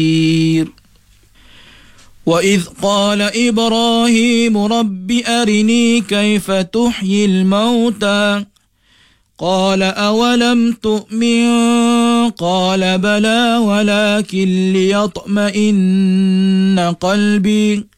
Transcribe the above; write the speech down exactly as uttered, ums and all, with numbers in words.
وإذ قال إبراهيم رب أرني كيف تحيي الموتى قال أولم تؤمن قال بلى ولكن ليطمئن قلبي